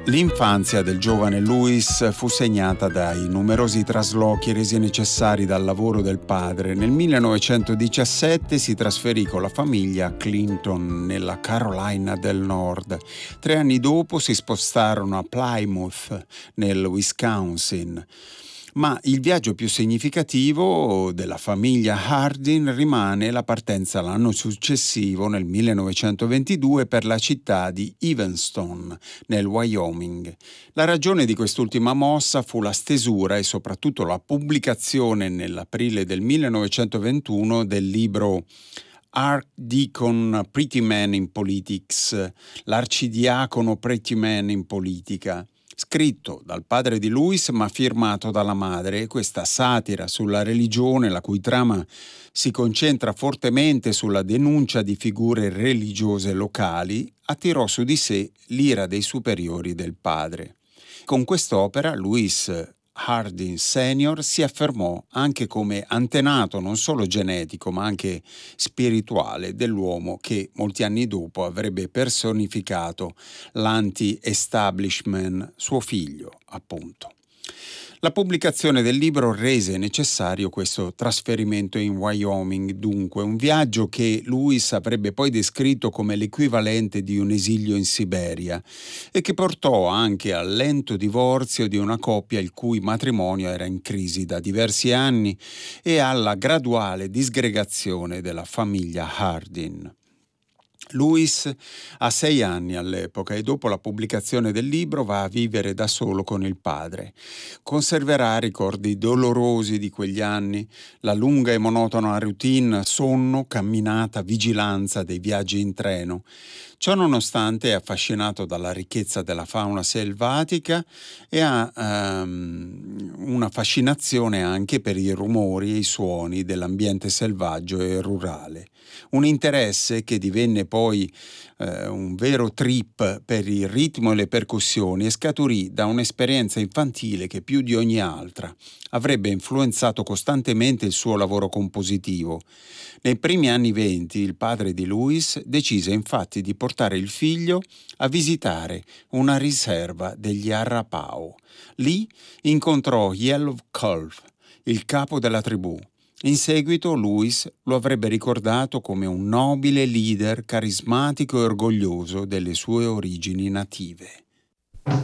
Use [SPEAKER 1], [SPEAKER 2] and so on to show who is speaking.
[SPEAKER 1] L'infanzia del giovane Louis fu segnata dai numerosi traslochi resi necessari dal lavoro del padre. Nel 1917 si trasferì con la famiglia a Clinton, nella Carolina del Nord. 3 anni dopo si spostarono a Plymouth, nel Wisconsin. Ma il viaggio più significativo della famiglia Hardin rimane la partenza l'anno successivo, nel 1922, per la città di Evanston, nel Wyoming. La ragione di quest'ultima mossa fu la stesura e soprattutto la pubblicazione nell'aprile del 1921 del libro Archdeacon Prettyman in Politics, l'arcidiacono Prettyman in politica, scritto dal padre di Louis ma firmato dalla madre. Questa satira sulla religione, la cui trama si concentra fortemente sulla denuncia di figure religiose locali, attirò su di sé l'ira dei superiori del padre. Con quest'opera Louis Hardin Senior si affermò anche come antenato non solo genetico ma anche spirituale dell'uomo che molti anni dopo avrebbe personificato l'anti-establishment, suo figlio, appunto. La pubblicazione del libro rese necessario questo trasferimento in Wyoming, dunque un viaggio che Louis avrebbe poi descritto come l'equivalente di un esilio in Siberia e che portò anche al lento divorzio di una coppia il cui matrimonio era in crisi da diversi anni e alla graduale disgregazione della famiglia Hardin. Louis ha 6 anni all'epoca e dopo la pubblicazione del libro va a vivere da solo con il padre. Conserverà ricordi dolorosi di quegli anni, la lunga e monotona routine, sonno, camminata, vigilanza dei viaggi in treno. Ciò nonostante è affascinato dalla ricchezza della fauna selvatica e ha una fascinazione anche per i rumori e i suoni dell'ambiente selvaggio e rurale. Un interesse che divenne poi un vero trip per il ritmo e le percussioni e scaturì da un'esperienza infantile che più di ogni altra avrebbe influenzato costantemente il suo lavoro compositivo. Nei primi anni 20 il padre di Louis decise infatti di portare il figlio a visitare una riserva degli Arapaho. Lì incontrò Yellow Wolf, il capo della tribù. In seguito Louis lo avrebbe ricordato come un nobile leader carismatico e orgoglioso delle sue origini native.